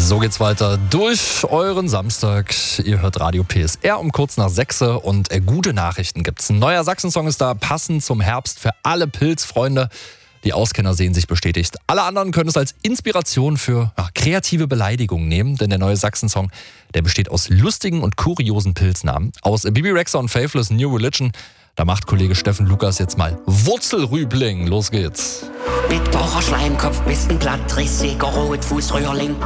So geht's weiter durch euren Samstag. Ihr hört Radio PSR um kurz nach 6 und gute Nachrichten gibt's. Ein neuer Sachsen-Song ist da, passend zum Herbst für alle Pilzfreunde. Die Auskenner sehen sich bestätigt. Alle anderen können es als Inspiration für kreative Beleidigungen nehmen, denn der neue Sachsen-Song, der besteht aus lustigen und kuriosen Pilznamen. Aus Bibi Rexha und Faithless New Religion, da macht Kollege Steffen Lukas jetzt mal Wurzelrübling. Los geht's. Mit Bohrer Schleimkopf, Bistenblatt, Rissiger, Rotfußröhrling.